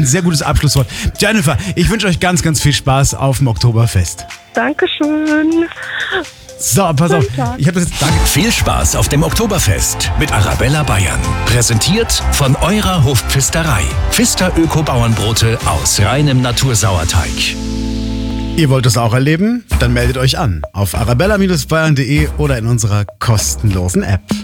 sehr gutes Abschlusswort. Jennifer, ich wünsche euch ganz, ganz viel Spaß auf dem Oktoberfest. Dankeschön. So, pass auf. Ich habe das jetzt. Danke. Viel Spaß auf dem Oktoberfest mit Arabella Bayern. Präsentiert von eurer Hofpfisterei. Pfister Öko-Bauernbrote aus reinem Natursauerteig. Ihr wollt das auch erleben? Dann meldet euch an auf arabella-bayern.de oder in unserer kostenlosen App.